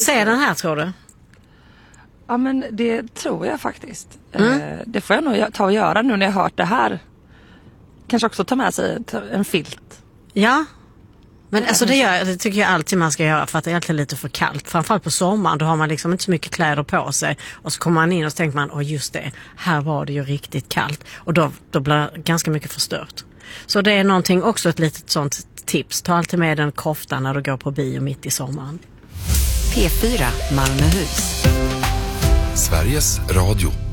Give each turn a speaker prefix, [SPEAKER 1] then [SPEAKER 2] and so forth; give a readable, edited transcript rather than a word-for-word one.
[SPEAKER 1] se den här, tror du?
[SPEAKER 2] Ja, men det tror jag faktiskt. Det får jag nog ta och göra nu när jag har hört det här. Kanske också ta med sig en filt.
[SPEAKER 1] Ja, men alltså det tycker jag alltid man ska göra, för att det är alltid lite för kallt. Framförallt på sommaren, då har man liksom inte så mycket kläder på sig. Och så kommer man in och så tänker man, just det, här var det ju riktigt kallt. Och då blir ganska mycket förstört. Så det är någonting, också ett litet sånt tips. Ta alltid med en kofta när du går på bio mitt i sommaren.
[SPEAKER 3] P4 Malmöhus.
[SPEAKER 4] Sveriges Radio.